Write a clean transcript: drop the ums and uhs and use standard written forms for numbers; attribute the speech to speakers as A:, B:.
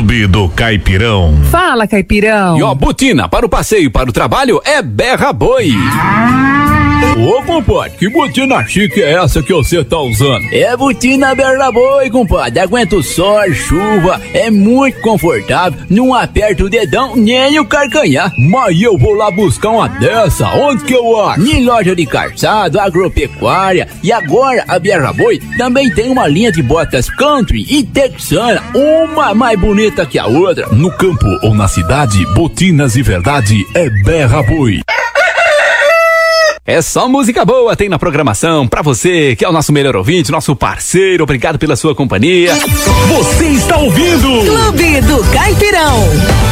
A: Clube do Caipirão.
B: Fala, Caipirão.
C: E ó, botina para o passeio, para o trabalho é Berra Boi.
D: Ô, compadre, que botina chique é essa que você tá usando?
E: É botina Berra Boi, compadre. Aguenta o sol, chuva, é muito confortável, não aperta o dedão nem o carcanhar.
D: Mas eu vou lá buscar uma dessa, onde que eu acho?
E: Em loja de calçado, agropecuária, e agora a Berra Boi também tem uma linha de botas country e texana, uma mais bonita que a outra.
A: No campo ou na cidade, botinas de verdade é Berra Boi.
C: É só música boa, tem na programação pra você, que é o nosso melhor ouvinte, nosso parceiro. Obrigado pela sua companhia.
A: Você está ouvindo
B: Clube do Caipirão.